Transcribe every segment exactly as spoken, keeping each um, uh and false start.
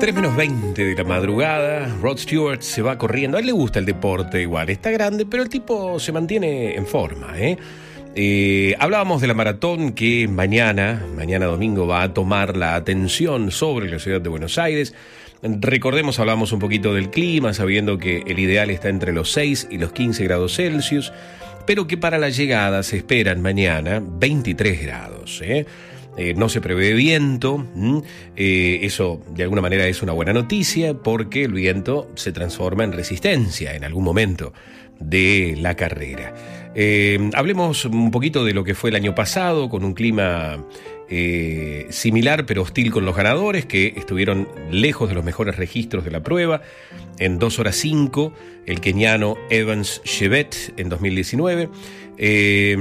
tres menos veinte de la madrugada, Rod Stewart se va corriendo. A él le gusta el deporte igual, está grande, pero el tipo se mantiene en forma, ¿eh? Eh, hablábamos de la maratón que mañana, mañana domingo, va a tomar la atención sobre la ciudad de Buenos Aires. Recordemos, hablamos un poquito del clima, sabiendo que el ideal está entre los seis y los quince grados Celsius, pero que para la llegada se esperan mañana veintitrés grados, ¿eh? Eh, no se prevé viento, eh, eso de alguna manera es una buena noticia porque el viento se transforma en resistencia en algún momento de la carrera. Eh, hablemos un poquito de lo que fue el año pasado con un clima eh, similar pero hostil con los ganadores que estuvieron lejos de los mejores registros de la prueba. En dos horas cinco el keniano Evans Chebet en dos mil diecinueve eh,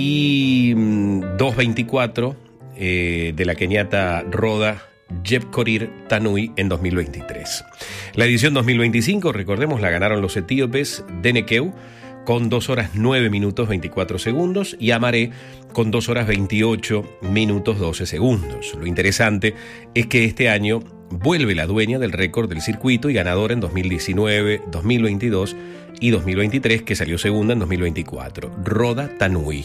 y dos veinticuatro Eh, de la keniata Roda Jepkorir Tanui en dos mil veintitrés. La edición dos mil veinticinco, recordemos, la ganaron los etíopes Denekeu con dos horas nueve minutos veinticuatro segundos y Amaré con dos horas veintiocho minutos doce segundos. Lo interesante es que este año vuelve la dueña del récord del circuito y ganadora en dos mil diecinueve, dos mil veintidós y dos mil veintitrés, que salió segunda en dos mil veinticuatro, Roda Tanui.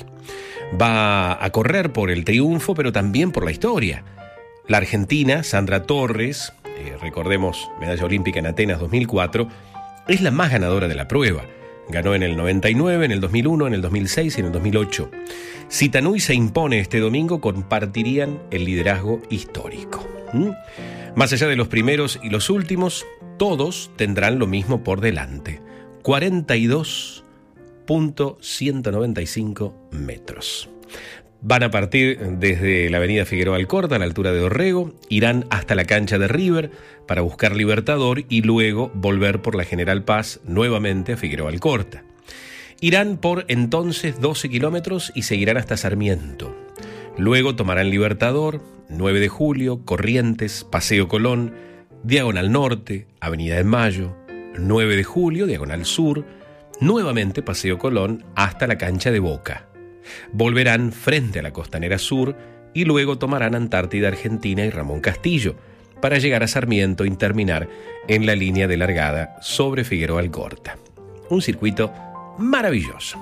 Va a correr por el triunfo, pero también por la historia. La argentina, Sandra Torres, eh, recordemos, medalla olímpica en Atenas dos mil cuatro, es la más ganadora de la prueba. Ganó en el noventa y nueve, en el dos mil uno, en el dos mil seis y en el dos mil ocho. Si Tanui se impone este domingo, compartirían el liderazgo histórico. ¿Mm? Más allá de los primeros y los últimos, todos tendrán lo mismo por delante. cuarenta y dos punto ciento noventa y cinco metros. Van a partir desde la avenida Figueroa Alcorta a la altura de Dorrego, irán hasta la cancha de River para buscar Libertador y luego volver por la General Paz nuevamente a Figueroa Alcorta. Irán por entonces doce kilómetros y seguirán hasta Sarmiento. Luego tomarán Libertador, nueve de julio, Corrientes, Paseo Colón, Diagonal Norte, Avenida de Mayo, nueve de julio, Diagonal Sur, nuevamente Paseo Colón hasta la cancha de Boca. Volverán frente a la Costanera Sur y luego tomarán Antártida Argentina y Ramón Castillo para llegar a Sarmiento y terminar en la línea de largada sobre Figueroa Alcorta. Un circuito maravilloso.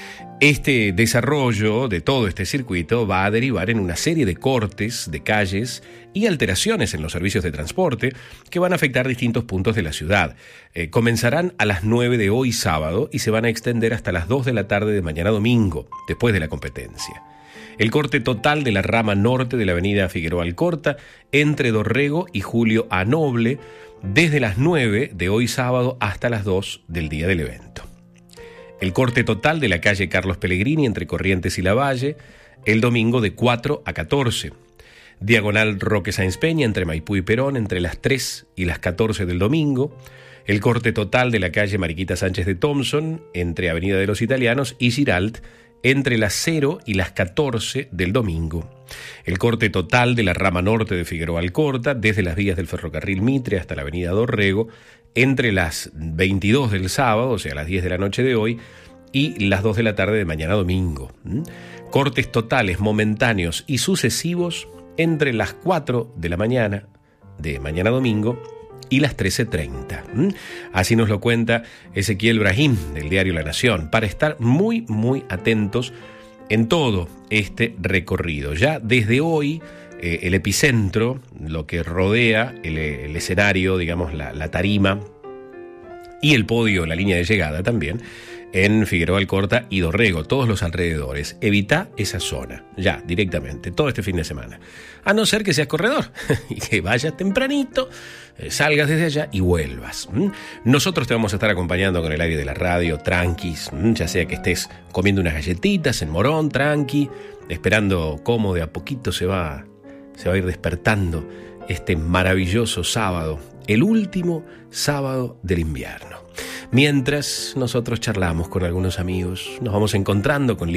Este desarrollo de todo este circuito va a derivar en una serie de cortes de calles y alteraciones en los servicios de transporte que van a afectar distintos puntos de la ciudad. Eh, comenzarán a las nueve de hoy sábado y se van a extender hasta las dos de la tarde de mañana domingo, después de la competencia. El corte total de la rama norte de la avenida Figueroa Alcorta entre Dorrego y Julio A. Noble, desde las nueve de hoy sábado hasta las dos del día del evento. El corte total de la calle Carlos Pellegrini entre Corrientes y Lavalle, el domingo de cuatro a catorce. Diagonal Roque Sáenz Peña entre Maipú y Perón entre las tres y las catorce del domingo. El corte total de la calle Mariquita Sánchez de Thompson entre Avenida de los Italianos y Giralt entre las cero y las catorce del domingo. El corte total de la rama norte de Figueroa Alcorta desde las vías del ferrocarril Mitre hasta la avenida Dorrego entre las veintidós del sábado, o sea, las diez de la noche de hoy, y las dos de la tarde de mañana domingo. ¿Mm? Cortes totales, momentáneos y sucesivos entre las cuatro de la mañana de mañana domingo y las trece treinta. ¿Mm? Así nos lo cuenta Ezequiel Brahim del diario La Nación, para estar muy, muy atentos en todo este recorrido. Ya desde hoy, eh, el epicentro, lo que rodea el, el escenario, digamos, la, la tarima y el podio, la línea de llegada también, en Figueroa Alcorta y Dorrego, todos los alrededores. Evita esa zona, ya, directamente, todo este fin de semana. A no ser que seas corredor y que vayas tempranito, eh, salgas desde allá y vuelvas. ¿Mm? Nosotros te vamos a estar acompañando con el aire de la radio, tranquis, ¿Mm? ya sea que estés comiendo unas galletitas en Morón, tranqui, esperando cómo de a poquito se va, se va a ir despertando este maravilloso sábado, el último sábado del invierno. Mientras nosotros charlamos con algunos amigos, nos vamos encontrando con